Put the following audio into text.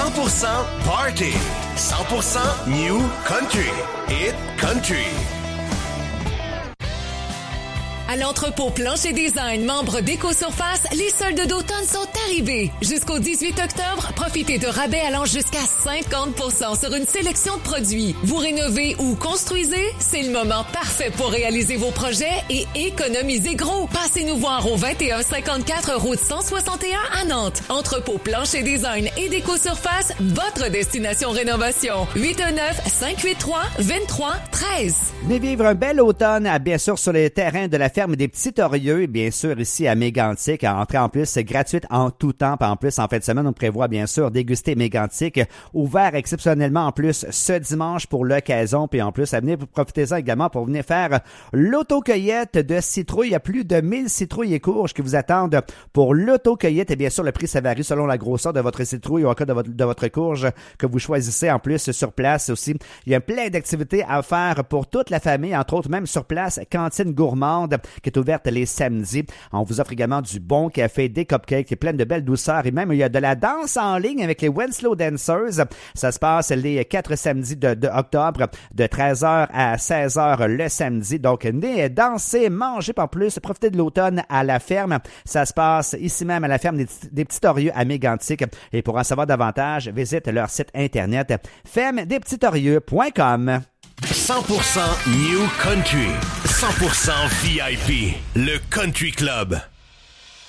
100% party, 100% new country. Hit country. À l'entrepôt Plancher Design, membre d'Éco-Surface, les soldes d'automne sont arrivés. Jusqu'au 18 octobre, profitez de rabais allant jusqu'à 50% sur une sélection de produits. Vous rénovez ou construisez? C'est le moment parfait pour réaliser vos projets et économiser gros. Passez nous voir au 2154 route 161 à Nantes. Entrepôt Plancher Design et d'Éco-Surface, votre destination rénovation. 819-583-2313. Venez vivre un bel automne, bien sûr, sur les terrains de la ferme des Petits Torieux, et bien sûr ici à Mégantic. Entrée en plus gratuite en tout temps. En plus, en fin de semaine, on prévoit bien sûr déguster Mégantic, ouvert exceptionnellement en plus ce dimanche pour l'occasion. Puis en plus, à venir, profitez-en également pour venir faire l'autocueillette de citrouilles. Il y a plus de 1000 citrouilles et courges qui vous attendent pour l'autocueillette. Et bien sûr, le prix, ça varie selon la grosseur de votre citrouille ou en cas de votre courge que vous choisissez. En plus, sur place aussi, il y a plein d'activités à faire pour toute la famille, entre autres même sur place, cantine gourmande qui est ouverte les samedis. On vous offre également du bon café, des cupcakes et plein de belles douceurs. Et même, il y a de la danse en ligne avec les Winslow Dancers. Ça se passe les 4 samedis de octobre, de 13h à 16h le samedi. Donc, venez danser, manger en plus, profitez de l'automne à la ferme. Ça se passe ici même à la ferme des Petits Torieux à Mégantic. Et pour en savoir davantage, visite leur site internet fermedespetitstorieux.com. 100% new country, 100% VIP, le Country Club.